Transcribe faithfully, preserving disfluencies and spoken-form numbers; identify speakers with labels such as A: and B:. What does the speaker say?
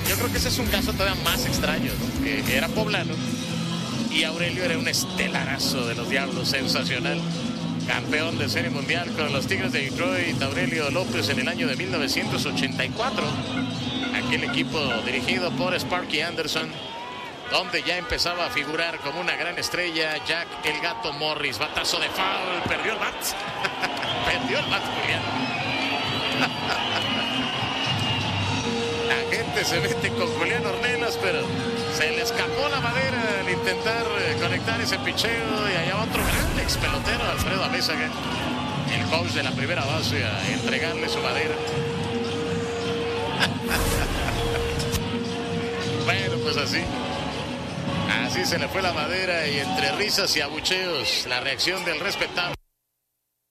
A: yo creo que ese es un caso todavía más extraño, ¿no? Que, que era poblano y Aurelio era un estelarazo de los Diablos, sensacional. Campeón de Serie Mundial con los Tigres de Detroit, Aurelio López, en el año de mil novecientos ochenta y cuatro. Aquel equipo dirigido por Sparky Anderson, donde ya empezaba a figurar como una gran estrella Jack el Gato Morris. Batazo de foul, perdió el bat. Perdió el bat, Julián. La gente se mete con Julián Ornelas, pero se le escapó la madera al intentar conectar ese picheo. Y allá va otro gran ex pelotero, Alfredo Amézaga, el coach de la primera base, a entregarle su madera. Bueno, pues así. Así se le fue la madera y entre risas y abucheos, la reacción del respetable